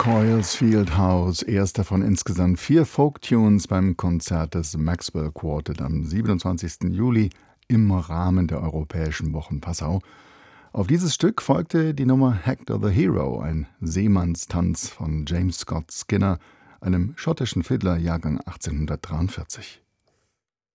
Coils Field House, erster von insgesamt 4 Folk-Tunes beim Konzert des Maxwell Quartet am 27. Juli im Rahmen der Europäischen Wochen Passau. Auf dieses Stück folgte die Nummer Hector the Hero, ein Seemannstanz von James Scott Skinner, einem schottischen Fiddler, Jahrgang 1843.